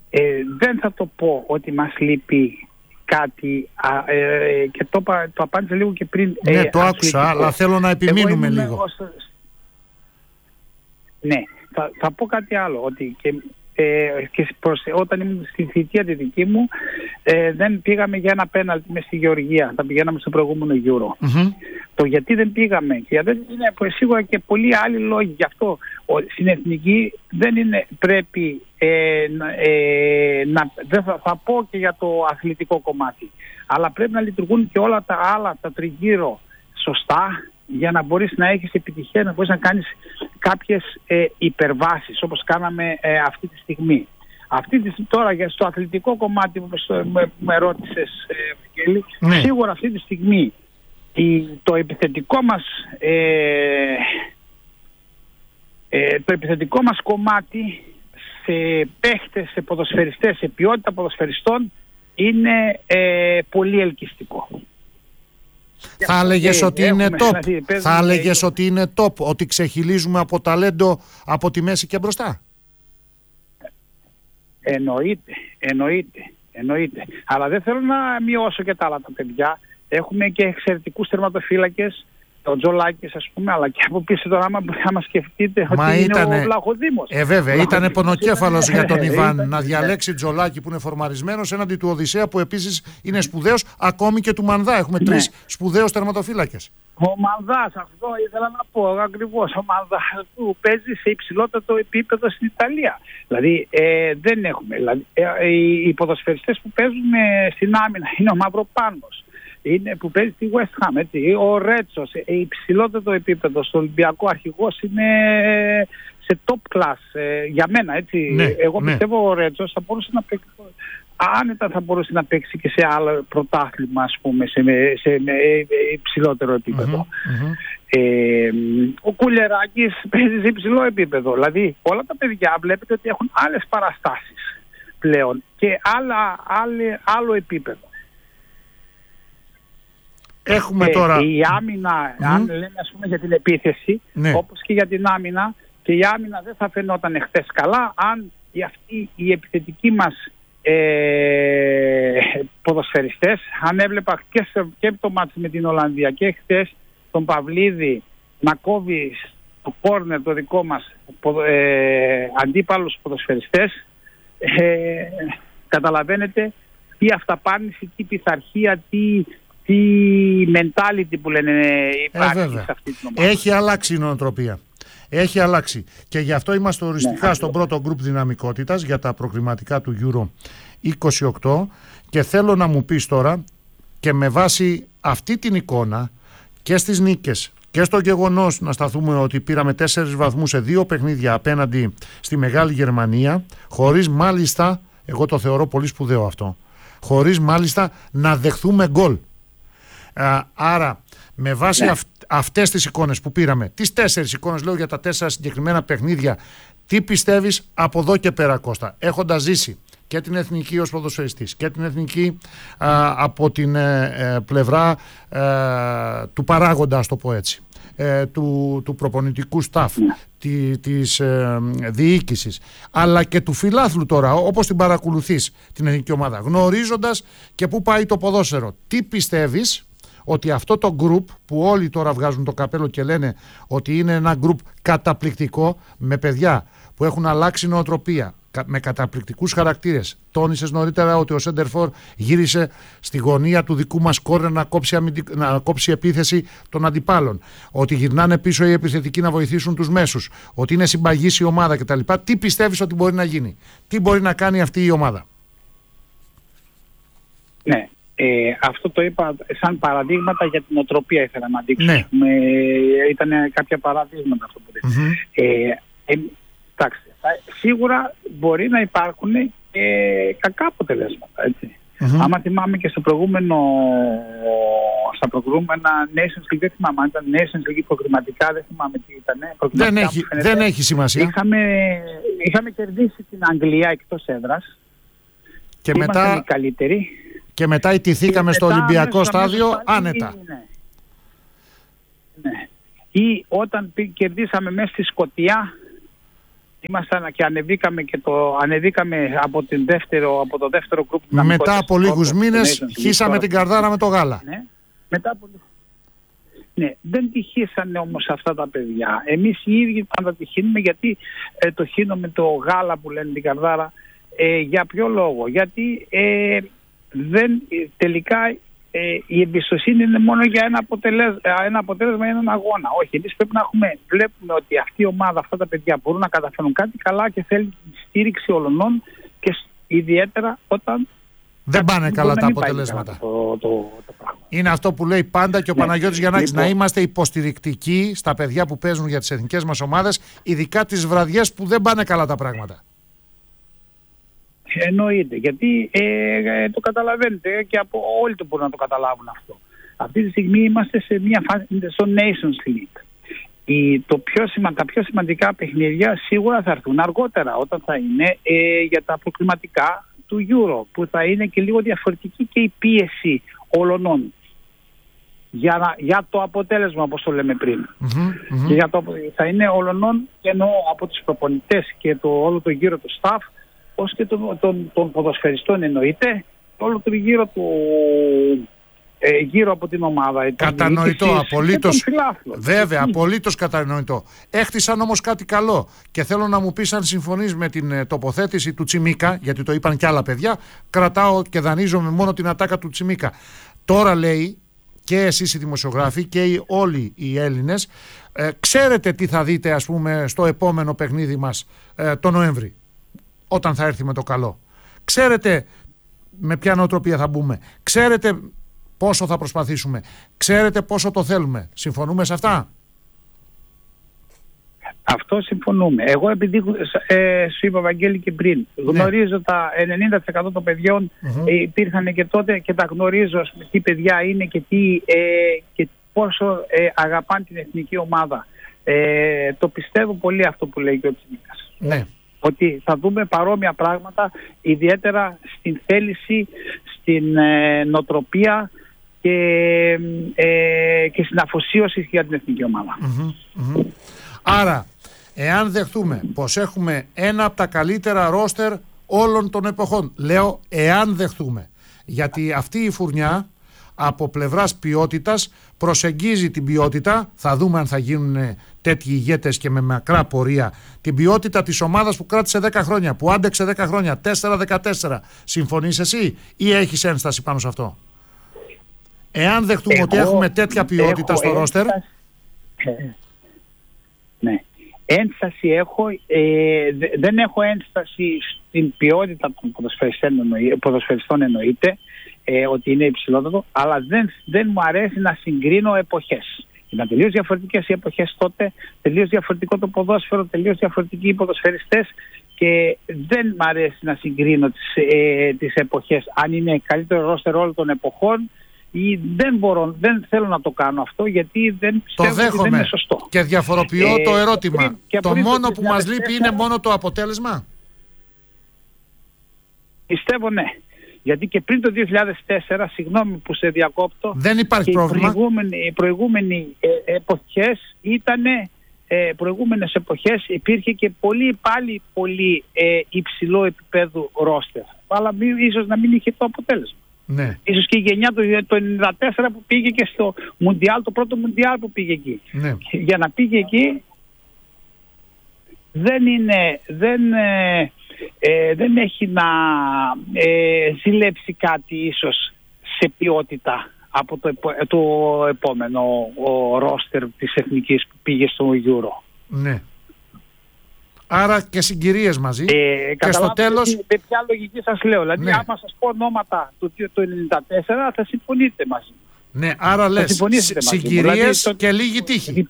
Δεν θα το πω ότι μας λείπει κάτι και το απάντησα λίγο και πριν. Ναι, το άκουσα, αλλά θέλω να επιμείνουμε λίγο. Ναι, θα πω κάτι άλλο, ότι όταν ήμουν στη θητεία τη δική μου δεν πήγαμε για ένα πέναλτι μες στη Γεωργία, θα πηγαίναμε στο προηγούμενο Euro. Το γιατί δεν πήγαμε, και δεν είναι σίγουρα και πολλοί άλλοι λόγοι γι' αυτό. Στην εθνική δεν είναι, πρέπει δεν θα πω και για το αθλητικό κομμάτι, αλλά πρέπει να λειτουργούν και όλα τα άλλα, τα τριγύρω σωστά, για να μπορείς να έχεις επιτυχία, να μπορείς να κάνεις κάποιες υπερβάσεις όπως κάναμε αυτή τη στιγμή. Τώρα για στο αθλητικό κομμάτι που με ρώτησες, Βικέλη, σίγουρα αυτή τη στιγμή το επιθετικό μας κομμάτι σε παίχτες, σε ποδοσφαιριστές, σε ποιότητα ποδοσφαιριστών είναι πολύ ελκυστικό. Θα έλεγες ότι είναι top. Θα έλεγες ότι είναι top, ότι ξεχυλίζουμε από ταλέντο από τη μέση και μπροστά. Εννοείται. Αλλά δεν θέλω να μειώσω και τα άλλα τα παιδιά. Έχουμε και εξαιρετικούς τερματοφύλακες, ο Τζολάκης ας πούμε, αλλά και από πίσω τώρα άμα σκεφτείτε ότι είναι ο Βλαχοδήμος. Βέβαια, ήταν πονοκέφαλος για τον Ιβάν να διαλέξει Τζολάκη που είναι φορμαρισμένος έναντι του Οδυσσέα που επίσης είναι σπουδαίος, ακόμη και του Μανδά. Έχουμε 3 σπουδαίους τερματοφύλακες. Ο Μανδάς, αυτό ήθελα να πω ακριβώς. Ο Μανδάς που παίζει σε υψηλότερο επίπεδο στην Ιταλία. Δηλαδή δεν έχουμε. Δηλαδή, οι ποδοσφαιριστές που παίζουν στην άμυνα είναι ο Μαυροπάνος. Είναι που παίζει στη West Ham, έτσι. Ο Ρέτσος, υψηλότερο επίπεδο στο Ολυμπιακό αρχηγός είναι σε top class για μένα, έτσι. Εγώ πιστεύω ο Ρέτσος θα μπορούσε να παίξει, άνετα θα μπορούσε να παίξει και σε άλλο πρωτάθλημα, ας πούμε, σε υψηλότερο επίπεδο. Ο Κουλεράκης παίζει σε υψηλό επίπεδο. Δηλαδή όλα τα παιδιά βλέπετε ότι έχουν άλλες παραστάσεις πλέον και άλλο επίπεδο. Έχουμε τώρα η άμυνα, αν λέμε ας πούμε για την επίθεση, όπως και για την άμυνα, και η άμυνα δεν θα φαινόταν χτες καλά αν οι επιθετικοί μας ποδοσφαιριστές, αν έβλεπα και το μάτς με την Ολλανδία και χτες τον Παυλίδη να κόβει το κόρνερ το δικό μας αντίπαλους ποδοσφαιριστές, καταλαβαίνετε τι αυταπάρνηση, τι πειθαρχία, τι mentality που λένε υπάρχει σε αυτή την ομάδα. Έχει αλλάξει η νοοτροπία. Έχει αλλάξει. Και γι' αυτό είμαστε οριστικά στον πρώτο γκρουπ δυναμικότητας για τα προκριματικά του Euro 28 και θέλω να μου πεις τώρα, και με βάση αυτή την εικόνα και στις νίκες και στο γεγονός να σταθούμε ότι πήραμε 4 βαθμούς σε 2 παιχνίδια απέναντι στη Μεγάλη Γερμανία, χωρίς μάλιστα, εγώ το θεωρώ πολύ σπουδαίο αυτό, χωρίς μάλιστα να δεχθούμε γκολ. Άρα με βάση αυτές τις εικόνες που πήραμε, τις 4 εικόνες λέω για τα 4 συγκεκριμένα παιχνίδια, τι πιστεύεις από εδώ και πέρα, Κώστα, έχοντας ζήσει και την εθνική ως ποδοσφαιριστής και την εθνική από την πλευρά του παράγοντα, ας το πω έτσι, του προπονητικού staff, της διοίκησης, αλλά και του φιλάθλου τώρα, όπως την παρακολουθείς την εθνική ομάδα, γνωρίζοντας και πού πάει το ποδόσφαιρο, τι πιστεύεις ότι αυτό το γκρουπ που όλοι τώρα βγάζουν το καπέλο και λένε ότι είναι ένα γκρουπ καταπληκτικό, με παιδιά που έχουν αλλάξει νοοτροπία, με καταπληκτικούς χαρακτήρες. Τόνισες νωρίτερα ότι ο Σέντερφορ γύρισε στη γωνία του δικού μας κόρνερ να κόψει επίθεση των αντιπάλων, ότι γυρνάνε πίσω οι επιθετικοί να βοηθήσουν τους μέσους, ότι είναι συμπαγής η ομάδα κτλ. Τι πιστεύεις ότι μπορεί να γίνει, τι μπορεί να κάνει αυτή η ομάδα? Ναι. Αυτό το είπα σαν παραδείγματα για την οτροπία, ήθελα να δείξω. Ήταν κάποια παραδείγματα αυτό που εντάξει, σίγουρα μπορεί να υπάρχουν και κακά αποτελέσματα, έτσι. Άμα θυμάμαι και στα προηγούμενα Nations League, δεν θυμάμαι αν ήταν Nations League προκριματικά, δεν θυμάμαι τι ήταν. Δεν έχει σημασία. Είχαμε κερδίσει την Αγγλία εκτός έδρας και μετά οι καλύτεροι. Και μετά ιτηθήκαμε στο Ολυμπιακό στάδιο άνετα. Ναι. Ή όταν κερδίσαμε μέσα στη Σκωτία ήμασταν και ανεβήκαμε από το δεύτερο γκρουπ. Μετά από λίγους μήνες χύσαμε την καρδάρα με το γάλα. Ναι, μετά από... Ναι, δεν τυχήσανε όμως αυτά τα παιδιά. Εμείς οι ίδιοι πάντα τυχαίνουμε, γιατί το χύνω με το γάλα που λένε την καρδάρα. Για ποιο λόγο? Γιατί τελικά η εμπιστοσύνη είναι μόνο για ένα αποτέλεσμα για έναν αγώνα. Όχι, εμείς πρέπει να βλέπουμε ότι αυτή η ομάδα, αυτά τα παιδιά μπορούν να καταφέρουν κάτι καλά και θέλει τη στήριξη όλων, και ιδιαίτερα όταν δεν πάνε καλά τα αποτελέσματα. Είναι αυτό που λέει πάντα και ο Παναγιώτης Γιαννάκης, να είμαστε υποστηρικτικοί στα παιδιά που παίζουν για τις εθνικές μας ομάδες, ειδικά τις βραδιές που δεν πάνε καλά τα πράγματα. Εννοείται, γιατί το καταλαβαίνετε και όλοι το μπορούν να το καταλάβουν αυτό. Αυτή τη στιγμή είμαστε σε μια φάση στο Nations League. Τα πιο σημαντικά παιχνίδια σίγουρα θα έρθουν αργότερα, όταν θα είναι για τα προκριματικά του Euro, που θα είναι και λίγο διαφορετική και η πίεση όλων για το αποτέλεσμα, όπως το λέμε πριν. Θα είναι όλων, και εννοώ από τους προπονητές και όλο το γύρο του staff, ως και των ποδοσφαιριστών, εννοείται, όλο το γύρω από την ομάδα. Κατανοητό, απολύτως. Βέβαια, απολύτως κατανοητό. Έχτισαν όμως κάτι καλό, και θέλω να μου πεις αν συμφωνείς με την τοποθέτηση του Τσιμίκα, γιατί το είπαν και άλλα παιδιά. Κρατάω και δανείζομαι μόνο την ατάκα του Τσιμίκα. Τώρα λέει, και εσείς οι δημοσιογράφοι και όλοι οι Έλληνες, ξέρετε τι θα δείτε, ας πούμε, στο επόμενο παιχνίδι μας το Νοέμβρη, όταν θα έρθει με το καλό. Ξέρετε με ποια νοοτροπία θα μπούμε. Ξέρετε πόσο θα προσπαθήσουμε. Ξέρετε πόσο το θέλουμε. Συμφωνούμε σε αυτά? Αυτό συμφωνούμε. Εγώ, επειδή σου είπα, Βαγγέλη, και πριν, γνωρίζω τα 90% των παιδιών, υπήρχαν και τότε, και τα γνωρίζω τι παιδιά είναι και πόσο αγαπάνε την εθνική ομάδα. Το πιστεύω πολύ αυτό που λέει και ο Τσιμίκας. Ναι. Ότι θα δούμε παρόμοια πράγματα, ιδιαίτερα στην θέληση, στην νοοτροπία και στην αφοσίωση για την εθνική ομάδα. Άρα, εάν δεχτούμε πως έχουμε ένα από τα καλύτερα ρόστερ όλων των εποχών, λέω εάν δεχτούμε, γιατί αυτή η φουρνιά από πλευράς ποιότητας προσεγγίζει την ποιότητα, θα δούμε αν θα γίνουν τέτοιοι ηγέτες και με μακρά πορεία, την ποιότητα της ομάδας που κράτησε 10 χρόνια, που άντεξε 10 χρόνια, 4-14. Συμφωνείς εσύ ή έχεις ένσταση πάνω σε αυτό? Εάν δεχτούμε ότι έχουμε τέτοια ποιότητα στο ρόστερ. Ναι. Ένσταση έχω, δεν έχω ένσταση στην ποιότητα των ποδοσφαιριστών, εννοείται, ότι είναι υψηλότερο, αλλά δεν μου αρέσει να συγκρίνω εποχές. Ήταν τελείως διαφορετικές οι εποχές τότε, τελείως διαφορετικό το ποδόσφαιρο, τελείως διαφορετικοί οι ποδοσφαιριστές, και δεν μου αρέσει να συγκρίνω τις εποχές, αν είναι καλύτερο ρόστερ όλων των εποχών, ή δεν θέλω να το κάνω αυτό, γιατί δεν πιστεύω ότι δεν είναι σωστό. Και διαφοροποιώ το ερώτημα. Το μόνο που μας λείπει είναι μόνο το αποτέλεσμα? Πιστεύω ναι. Γιατί και πριν το 2004, συγγνώμη που σε διακόπτω, δεν υπάρχει πρόβλημα. Οι προηγούμενες εποχές υπήρχε και πολύ υψηλό επίπεδο ρόστερ. Αλλά ίσως να μην είχε το αποτέλεσμα. Ναι. Ίσως και η γενιά το 1994 που πήγε και στο Μουντιάλ, το πρώτο Μουντιάλ που πήγε εκεί. Ναι. Για να πήγε εκεί δεν έχει να ζηλέψει κάτι ίσως σε ποιότητα από το επόμενο ρόστερ της εθνικής που πήγε στο Euro. Ναι. Άρα και συγκυρίες μαζί. Και στο τέλος. Με ποια λογική σας λέω. Δηλαδή, ναι, άμα σας πω ονόματα του 1994, θα συμφωνείτε μαζί. Ναι, άρα λες συγκυρίες δηλαδή, και λίγη τύχη.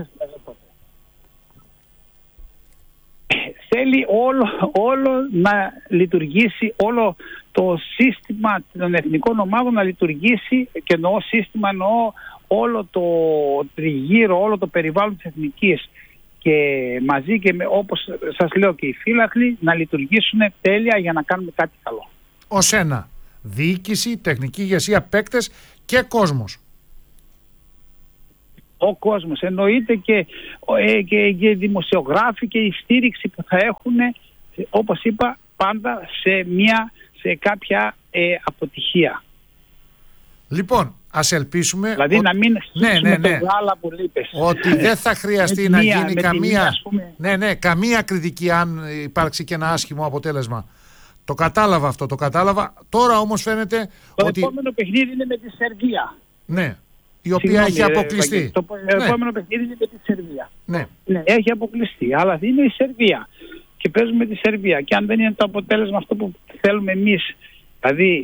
Θέλει όλο να λειτουργήσει, όλο το σύστημα των εθνικών ομάδων να λειτουργήσει, και εννοώ σύστημα, εννοώ όλο το τριγύρο, όλο το περιβάλλον της εθνικής, και μαζί και όπως σας λέω και οι φύλαχλοι να λειτουργήσουν τέλεια για να κάνουμε κάτι καλό. Ως ένα, διοίκηση, τεχνική ηγεσία, παίκτες και κόσμος. ο κόσμος, εννοείται και οι δημοσιογράφοι και η στήριξη που θα έχουν, όπως είπα, πάντα σε κάποια αποτυχία. Λοιπόν, ας ελπίσουμε δηλαδή να μην στήσουμε το γάλα που λείπες. Ότι δεν θα χρειαστεί να γίνει καμία κριτική αν υπάρξει και ένα άσχημο αποτέλεσμα. Το κατάλαβα αυτό, το κατάλαβα. Τώρα όμως φαίνεται ότι... Το επόμενο παιχνίδι είναι με τη Σερβία. Ναι, η οποία έχει αποκλειστεί. Το επόμενο παιχνίδι είναι με τη Σερβία. Ναι, έχει αποκλειστεί, αλλά είναι η Σερβία. Και παίζουμε τη Σερβία. Και αν δεν είναι το αποτέλεσμα αυτό που θέλουμε εμείς, δηλαδή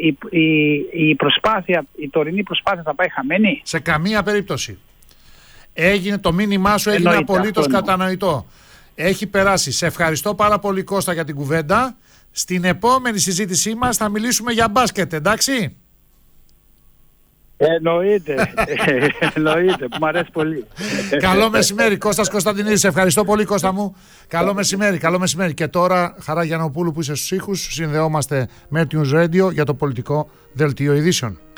η τωρινή προσπάθεια θα πάει χαμένη. Σε καμία περίπτωση. Το μήνυμά σου έγινε απολύτως κατανοητό. Έχει περάσει. Σε ευχαριστώ πάρα πολύ, Κώστα, για την κουβέντα. Στην επόμενη συζήτησή μας θα μιλήσουμε για μπάσκετ, εντάξει? Εννοείται, που μου αρέσει πολύ. Καλό μεσημέρι, Κώστας Κωνσταντινίδης. Ευχαριστώ πολύ, Κώστα μου. Καλό μεσημέρι. Και τώρα, Χαρά Γιαννοπούλου που είσαι στους ήχους, συνδεόμαστε με Tunes Radio για το πολιτικό δελτίο ειδήσεων.